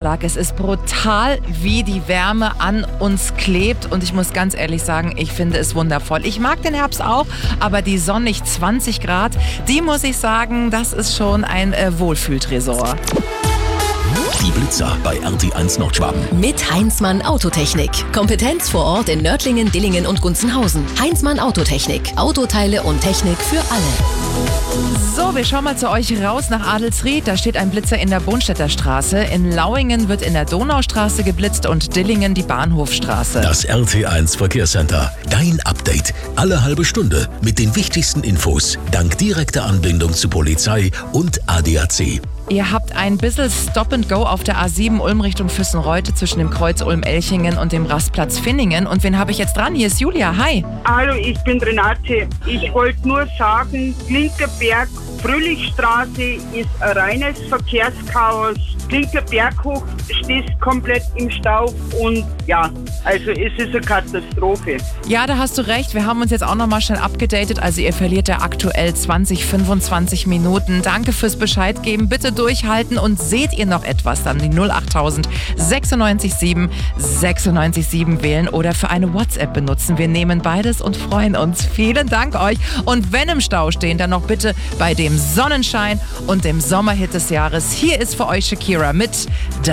Donnerstag. Es ist brutal, wie die Wärme an uns klebt. Und ich muss ganz ehrlich sagen, ich finde es wundervoll. Ich mag den Herbst auch, aber die sonnig 20 Grad, die muss ich sagen, das ist schon ein Wohlfühltresor. Die Blitzer bei RT1 Nordschwaben. Mit Heinzmann Autotechnik. Kompetenz vor Ort in Nördlingen, Dillingen und Gunzenhausen. Heinzmann Autotechnik. Autoteile und Technik für alle. So, wir schauen mal zu euch raus nach Adelsried. Da steht ein Blitzer in der Bonstädter Straße. In Lauingen wird in der Donaustraße geblitzt und Dillingen die Bahnhofstraße. Das RT1 Verkehrscenter. Dein Update. Alle halbe Stunde mit den wichtigsten Infos. Dank direkter Anbindung zu Polizei und ADAC. Ihr habt ein bisschen Stop and Go auf der A7 Ulm Richtung Füssenreute zwischen dem Kreuz Ulm-Elchingen und dem Rastplatz Finningen. Und wen habe ich jetzt dran? Hier ist Julia. Hi. Hallo, ich bin Renate. Ich wollte nur sagen, Klinkerberg, Fröhlichstraße ist ein reines Verkehrschaos. Klinkerberg hoch steht komplett im Stau und ja, also es ist eine Katastrophe. Ja, da hast du recht. Wir haben uns jetzt auch nochmal schnell abgedatet. Also ihr verliert ja aktuell 25 Minuten. Danke fürs Bescheid geben. Bitte durchhalten und seht ihr noch etwas, dann die 08000 96 7 96 7 wählen oder für eine WhatsApp benutzen. Wir nehmen beides und freuen uns. Vielen Dank euch. Und wenn im Stau stehen, dann noch bitte bei dem Sonnenschein und dem Sommerhit des Jahres. Hier ist für euch Shakira mit